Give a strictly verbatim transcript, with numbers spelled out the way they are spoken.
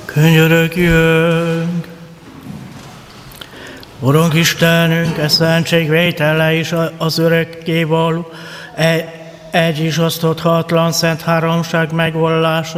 Könyörögjünk! Urunk Istenünk, e szentségvétele is az örökkévaló, egy is oszthatatlan szent háromság megvallása